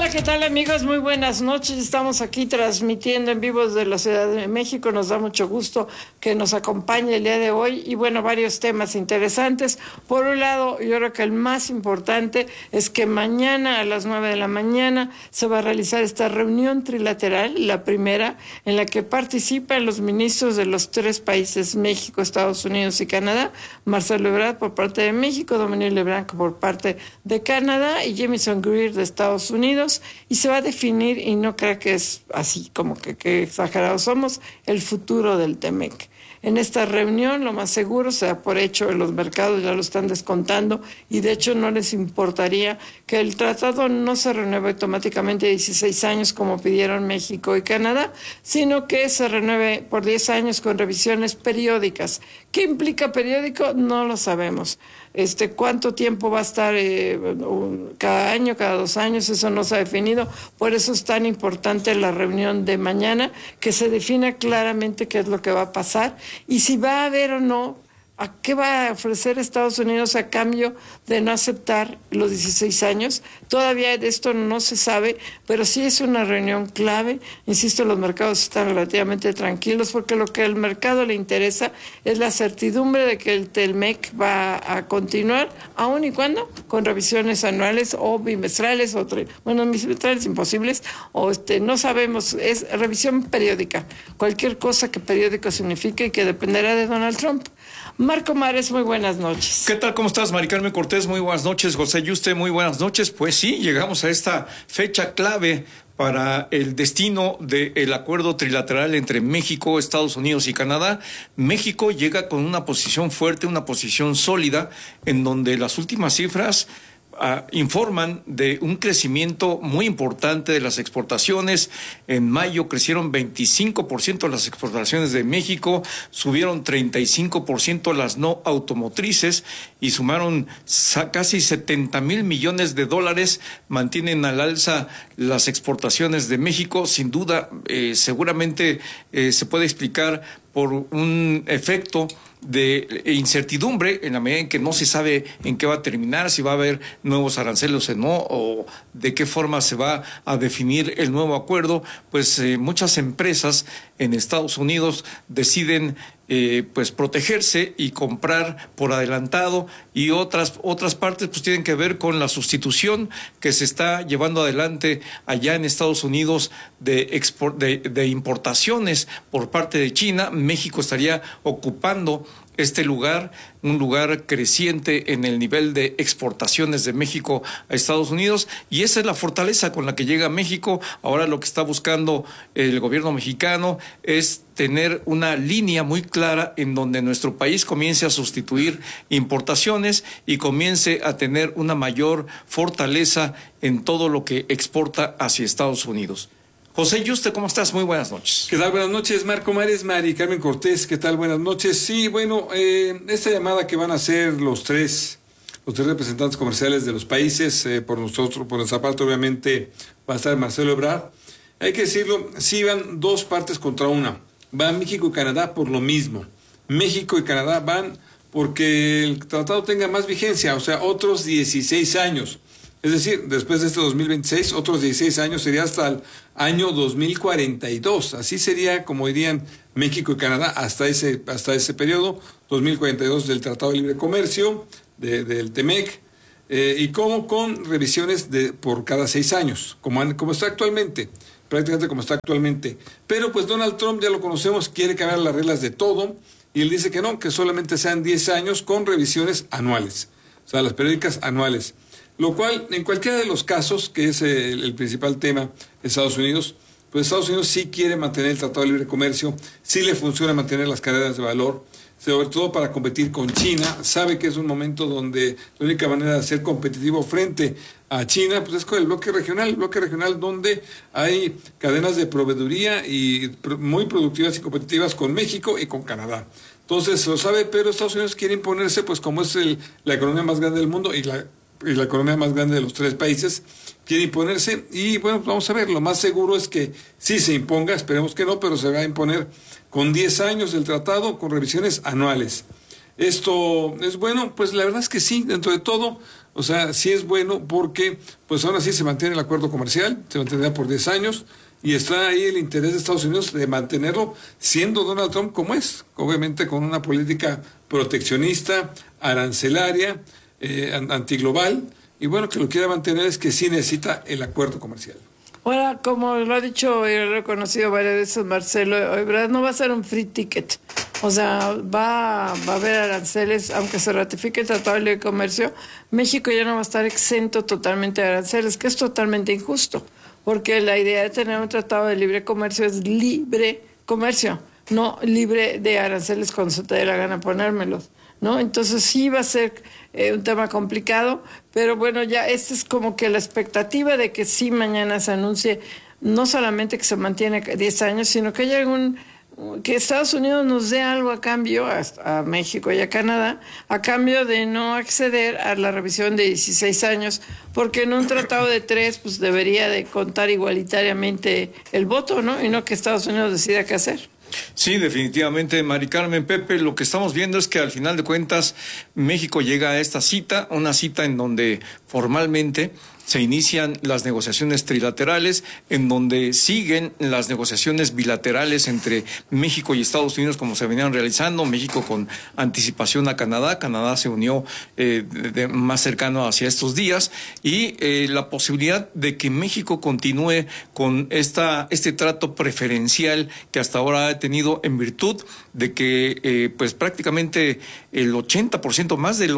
Hola, ¿qué tal, amigos? Muy buenas noches. Estamos aquí transmitiendo en vivo desde la Ciudad de México. Nos da mucho gusto que nos acompañe el día de hoy y bueno, varios temas interesantes. Por un lado, yo creo que el más importante es que mañana a las 9 de la mañana se va a realizar esta reunión trilateral, la primera, en la que participan los ministros de los tres países, México, Estados Unidos y Canadá, Marcelo Ebrard por parte de México, Dominique Lebrun por parte de Canadá y Jamieson Greer de Estados Unidos. Y se va a definir, y no creo que es así como que exagerados somos, el futuro del TEMEC. En esta reunión, lo más seguro, se da por hecho, en los mercados ya lo están descontando, y de hecho no les importaría que el tratado no se renueve automáticamente a 16 años como pidieron México y Canadá, sino que se renueve por 10 años con revisiones periódicas. ¿Qué implica periódico? No lo sabemos. ¿Cuánto tiempo va a estar cada año, cada 2 años? Eso no se ha definido. Por eso es tan importante la reunión de mañana, que se defina claramente qué es lo que va a pasar y si va a haber o no, ¿a qué va a ofrecer Estados Unidos a cambio de no aceptar los 16 años? Todavía de esto no se sabe, pero sí es una reunión clave. Insisto, los mercados están relativamente tranquilos porque lo que al mercado le interesa es la certidumbre de que el TEMEC va a continuar, aun y cuando con revisiones anuales o bimestrales, bimestrales imposibles, o no sabemos, es revisión periódica. Cualquier cosa que periódico signifique y que dependerá de Donald Trump. Marco Mares, muy buenas noches. ¿Qué tal? ¿Cómo estás, Mari Carmen Cortés? Muy buenas noches. José Yuste, muy buenas noches. Pues sí, llegamos a esta fecha clave para el destino del acuerdo trilateral entre México, Estados Unidos y Canadá. México llega con una posición fuerte, una posición sólida, en donde las últimas cifras informan de un crecimiento muy importante de las exportaciones. En mayo crecieron 25% las exportaciones de México, subieron 35% las no automotrices y sumaron casi 70,000 millones de dólares. Mantienen al alza las exportaciones de México. Sin duda, seguramente se puede explicar por un efecto de incertidumbre en la medida en que no se sabe en qué va a terminar, si va a haber nuevos aranceles o no, o de qué forma se va a definir el nuevo acuerdo. Pues muchas empresas en Estados Unidos deciden pues protegerse y comprar por adelantado, y otras partes pues tienen que ver con la sustitución que se está llevando adelante allá en Estados Unidos de importaciones por parte de China. México estaría ocupando este lugar, un lugar creciente en el nivel de exportaciones de México a Estados Unidos, y esa es la fortaleza con la que llega México. Ahora lo que está buscando el gobierno mexicano es tener una línea muy clara en donde nuestro país comience a sustituir importaciones y comience a tener una mayor fortaleza en todo lo que exporta hacia Estados Unidos. José Yuste, ¿cómo estás? Muy buenas noches. ¿Qué tal? Buenas noches, Marco Mares, Mari Carmen Cortés, ¿qué tal? Buenas noches. Sí, bueno, esta llamada que van a hacer los tres representantes comerciales de los países, por nuestra parte, obviamente, va a estar Marcelo Ebrard. Hay que decirlo, sí van dos partes contra una. Van México y Canadá por lo mismo. México y Canadá van porque el tratado tenga más vigencia, o sea, otros 16 años. Es decir, después de este 2026, otros 16 años sería hasta el año 2042. Así sería, como dirían México y Canadá, hasta ese periodo, 2042 del Tratado de Libre Comercio, del TEMEC, y como con revisiones por cada 6 años, como está actualmente, prácticamente como está actualmente. Pero pues Donald Trump, ya lo conocemos, quiere cambiar las reglas de todo, y él dice que no, que solamente sean 10 años con revisiones anuales, o sea, las periódicas anuales. Lo cual, en cualquiera de los casos, que es el principal tema de Estados Unidos, pues Estados Unidos sí quiere mantener el Tratado de Libre Comercio, sí le funciona mantener las cadenas de valor, sobre todo para competir con China. Sabe que es un momento donde la única manera de ser competitivo frente a China pues es con el bloque regional donde hay cadenas de proveeduría y muy productivas y competitivas con México y con Canadá. Entonces lo sabe, pero Estados Unidos quiere imponerse, pues como es la economía más grande del mundo y la economía más grande de los tres países, quiere imponerse. Y bueno, vamos a ver, lo más seguro es que sí se imponga, esperemos que no, pero se va a imponer con 10 años del tratado, con revisiones anuales. ¿Esto es bueno? Pues la verdad es que sí, dentro de todo, o sea, sí es bueno porque pues aún así se mantiene el acuerdo comercial, se mantendrá por 10 años y está ahí el interés de Estados Unidos de mantenerlo siendo Donald Trump como es, obviamente con una política proteccionista, arancelaria, antiglobal, y bueno, que lo quiera mantener es que sí necesita el acuerdo comercial. Ahora, como lo ha dicho y reconocido varias veces Marcelo Ebrard, no va a ser un free ticket. O sea, va a haber aranceles, aunque se ratifique el Tratado de Libre Comercio, México ya no va a estar exento totalmente de aranceles, que es totalmente injusto, porque la idea de tener un Tratado de Libre Comercio es libre comercio, no libre de aranceles cuando se te dé la gana ponérmelos, ¿no? Entonces sí va a ser un tema complicado, pero bueno, ya esta es como que la expectativa de que sí mañana se anuncie, no solamente que se mantiene 10 años, sino que haya que Estados Unidos nos dé algo a cambio, a México y a Canadá, a cambio de no acceder a la revisión de 16 años, porque en un tratado de 3, pues debería de contar igualitariamente el voto, ¿no? Y no que Estados Unidos decida qué hacer. Sí, definitivamente, Mari Carmen, Pepe, lo que estamos viendo es que al final de cuentas México llega a esta cita, una cita en donde formalmente se inician las negociaciones trilaterales, en donde siguen las negociaciones bilaterales entre México y Estados Unidos como se venían realizando, México con anticipación a Canadá, Canadá se unió más cercano hacia estos días, y la posibilidad de que México continúe con este trato preferencial que hasta ahora ha tenido en virtud de que pues prácticamente el 80%, más del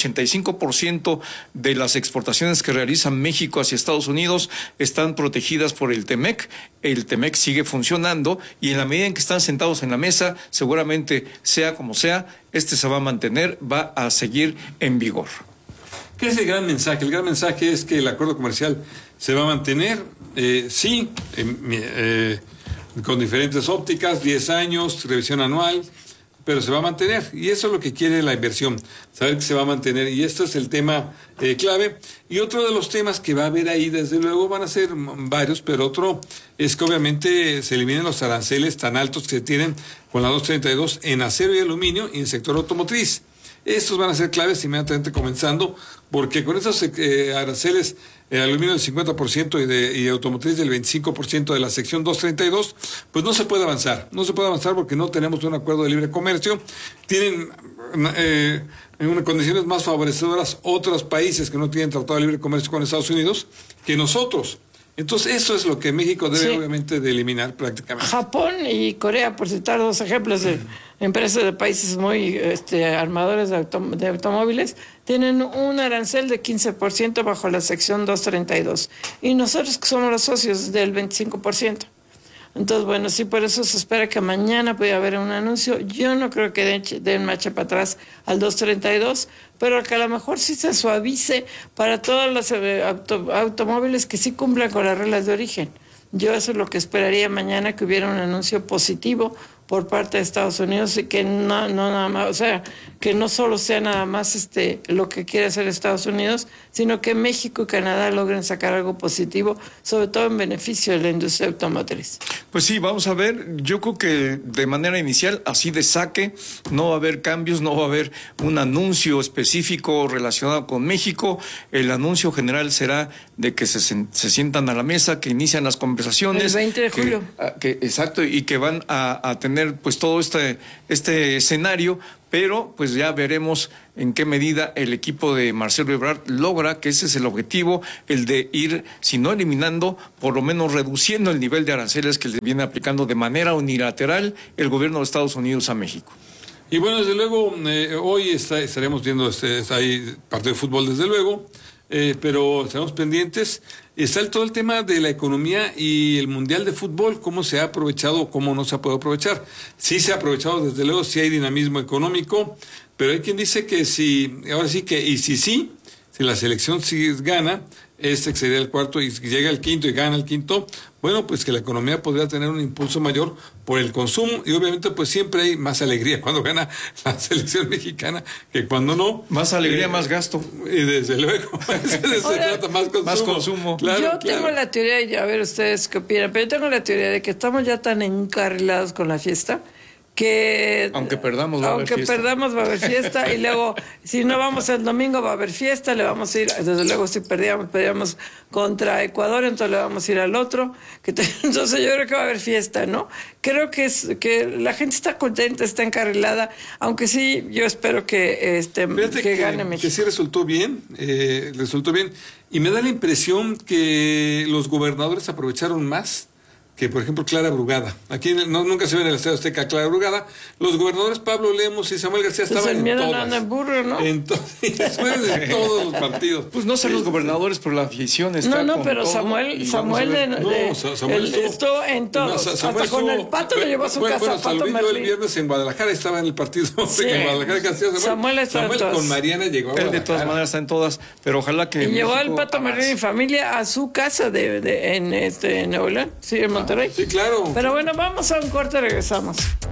85% de las exportaciones que realiza México hacia Estados Unidos están protegidas por el TEMEC. El TEMEC sigue funcionando y en la medida en que están sentados en la mesa, seguramente sea como sea, se va a mantener, va a seguir en vigor. ¿Qué es el gran mensaje? El gran mensaje es que el acuerdo comercial se va a mantener, con diferentes ópticas, 10 años, revisión anual, pero se va a mantener, y eso es lo que quiere la inversión, saber que se va a mantener, y esto es el tema clave. Y otro de los temas que va a haber ahí, desde luego van a ser varios, pero otro es que obviamente se eliminen los aranceles tan altos que se tienen con la 232 en acero y aluminio y en el sector automotriz. Estos van a ser claves inmediatamente comenzando, porque con esos aranceles, aluminio del 50% y automotriz del 25% de la sección 232, pues no se puede avanzar. No se puede avanzar porque no tenemos un acuerdo de libre comercio. Tienen en unas condiciones más favorecedoras otros países que no tienen tratado de libre comercio con Estados Unidos que nosotros. Entonces eso es lo que México debe obviamente de eliminar prácticamente. Japón y Corea, por citar dos ejemplos de empresas de países muy armadores de automóviles, tienen un arancel de 15% bajo la sección 232 y nosotros que somos los socios del 25%. Entonces, bueno, sí, por eso se espera que mañana pueda haber un anuncio. Yo no creo que den marcha para atrás al 232, pero que a lo mejor sí se suavice para todos los automóviles que sí cumplan con las reglas de origen. Yo eso es lo que esperaría mañana, que hubiera un anuncio positivo por parte de Estados Unidos y que no nada más, o sea, que no solo sea nada más lo que quiere hacer Estados Unidos, sino que México y Canadá logren sacar algo positivo, sobre todo en beneficio de la industria automotriz. Pues sí, vamos a ver, yo creo que de manera inicial, así de saque, no va a haber cambios, no va a haber un anuncio específico relacionado con México. El anuncio general será de que se sientan a la mesa, que inician las conversaciones. El 20 de julio. Exacto, y que van a tener pues todo este escenario, pero pues ya veremos en qué medida el equipo de Marcelo Ebrard logra, que ese es el objetivo, el de ir, si no eliminando, por lo menos reduciendo el nivel de aranceles que le viene aplicando de manera unilateral el gobierno de Estados Unidos a México. Y bueno, desde luego, hoy estaremos viendo está ahí partido de fútbol, desde luego, pero estaremos pendientes. Está todo el tema de la economía y el Mundial de Fútbol, cómo se ha aprovechado, cómo no se ha podido aprovechar. Sí se ha aprovechado, desde luego, sí hay dinamismo económico, pero hay quien dice que si la selección sí gana, que sería el cuarto, y llega el quinto y gana el quinto, bueno, pues que la economía podría tener un impulso mayor por el consumo, y obviamente pues siempre hay más alegría cuando gana la selección mexicana que cuando no. Más alegría, más gasto. Y desde luego, se trata más consumo. Más consumo. Yo tengo la teoría, y a ver ustedes qué opinan, pero yo tengo la teoría de que estamos ya tan encarrilados con la fiesta que aunque perdamos va a haber fiesta y luego si no vamos el domingo va a haber fiesta, le vamos a ir, desde luego si perdíamos contra Ecuador, entonces le vamos a ir al otro, entonces yo creo que va a haber fiesta, ¿no? Creo que la gente está contenta, está encarrilada, aunque sí yo espero que gane México. Que sí resultó bien, y me da la impresión que los gobernadores aprovecharon más que, por ejemplo, Clara Brugada. Aquí nunca se ve en el Estadio Azteca Clara Brugada. Los gobernadores Pablo Lemos y Samuel García estaban en todas. No en burro, ¿no? En todos los partidos. Pues no son los gobernadores, pero la afición está pero todo, Samuel estuvo en todos. Hasta con el Pato lo llevó a su casa. Bueno, el viernes en Guadalajara estaba en el partido. Sí. En Guadalajara, Samuel con Mariana llegó a Guadalajara. Él de todas maneras está en todas, pero ojalá que... Y llevó al Pato Martínez y familia a su casa en Nuevo León, sí, en Monterrey. Sí, claro. Pero bueno, vamos a un corte y regresamos.